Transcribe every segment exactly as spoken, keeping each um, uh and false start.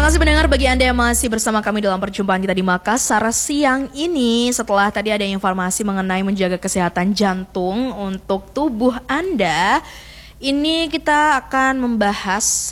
kasih pendengar, bagi Anda yang masih bersama kami dalam perjumpaan kita di Makassar siang ini. Setelah tadi ada informasi mengenai menjaga kesehatan jantung untuk tubuh Anda, ini kita akan membahas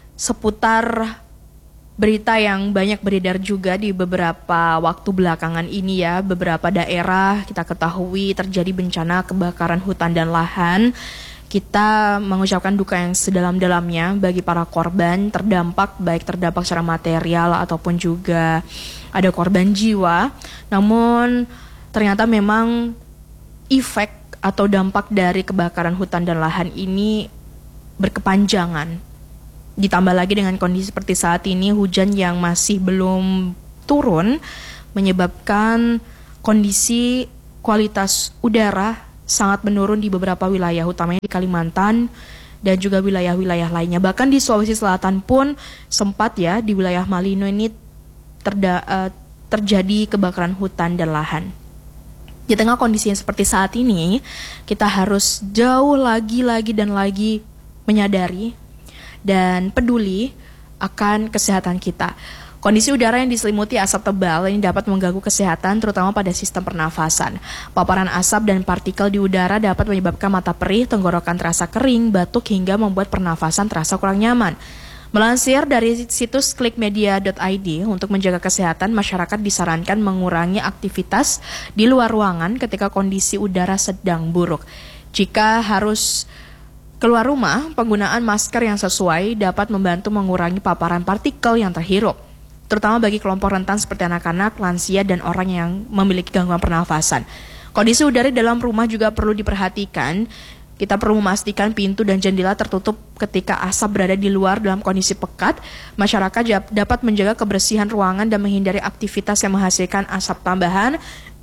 seputar berita yang banyak beredar juga di beberapa waktu belakangan ini ya. Beberapa daerah kita ketahui terjadi bencana kebakaran hutan dan lahan. Kita mengucapkan duka yang sedalam-dalamnya bagi para korban terdampak, baik terdampak secara material ataupun juga ada korban jiwa. Namun ternyata memang efek atau dampak dari kebakaran hutan dan lahan ini berkepanjangan. Ditambah lagi dengan kondisi seperti saat ini, hujan yang masih belum turun menyebabkan kondisi kualitas udara sangat menurun di beberapa wilayah, utamanya di Kalimantan dan juga wilayah-wilayah lainnya. Bahkan di Sulawesi Selatan pun sempat ya di wilayah Malino ini terda, uh, terjadi kebakaran hutan dan lahan. Di tengah kondisi yang seperti saat ini, kita harus jauh lagi, lagi dan lagi menyadari dan peduli akan kesehatan kita. Kondisi udara yang diselimuti asap tebal ini dapat mengganggu kesehatan, terutama pada sistem pernafasan. Paparan asap dan partikel di udara dapat menyebabkan mata perih, tenggorokan terasa kering, batuk, hingga membuat pernafasan terasa kurang nyaman. Melansir dari situs klikmedia dot i d, untuk menjaga kesehatan, masyarakat disarankan mengurangi aktivitas di luar ruangan ketika kondisi udara sedang buruk. Jika harus keluar rumah, penggunaan masker yang sesuai dapat membantu mengurangi paparan partikel yang terhirup, terutama bagi kelompok rentan seperti anak-anak, lansia, dan orang yang memiliki gangguan pernafasan. Kondisi udara dalam rumah juga perlu diperhatikan. Kita perlu memastikan pintu dan jendela tertutup ketika asap berada di luar dalam kondisi pekat. Masyarakat dapat menjaga kebersihan ruangan dan menghindari aktivitas yang menghasilkan asap tambahan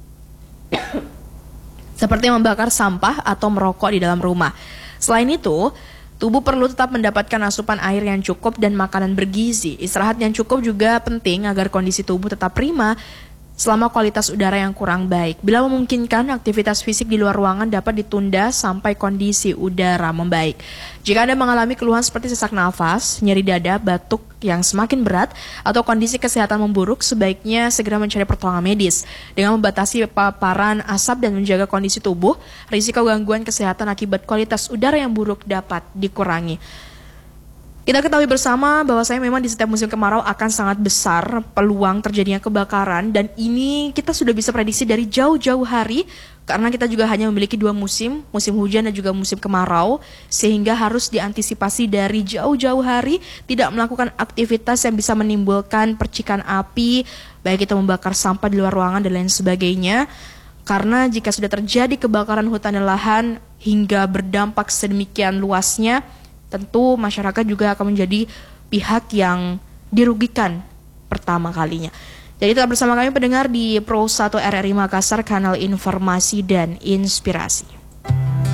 seperti membakar sampah atau merokok di dalam rumah. Selain itu, tubuh perlu tetap mendapatkan asupan air yang cukup dan makanan bergizi. Istirahat yang cukup juga penting agar kondisi tubuh tetap prima selama kualitas udara yang kurang baik. Bila memungkinkan, aktivitas fisik di luar ruangan dapat ditunda sampai kondisi udara membaik. Jika Anda mengalami keluhan seperti sesak nafas, nyeri dada, batuk yang semakin berat, atau kondisi kesehatan memburuk, sebaiknya segera mencari pertolongan medis. Dengan membatasi paparan asap dan menjaga kondisi tubuh, risiko gangguan kesehatan akibat kualitas udara yang buruk dapat dikurangi. Kita ketahui bersama bahwa saya memang di setiap musim kemarau akan sangat besar peluang terjadinya kebakaran, dan ini kita sudah bisa prediksi dari jauh-jauh hari karena kita juga hanya memiliki dua musim, musim hujan dan juga musim kemarau, sehingga harus diantisipasi dari jauh-jauh hari, tidak melakukan aktivitas yang bisa menimbulkan percikan api, baik itu membakar sampah di luar ruangan dan lain sebagainya. Karena jika sudah terjadi kebakaran hutan dan lahan hingga berdampak sedemikian luasnya, tentu masyarakat juga akan menjadi pihak yang dirugikan pertama kalinya. Jadi tetap bersama kami pendengar di Pro satu R R I Makassar, kanal informasi dan inspirasi.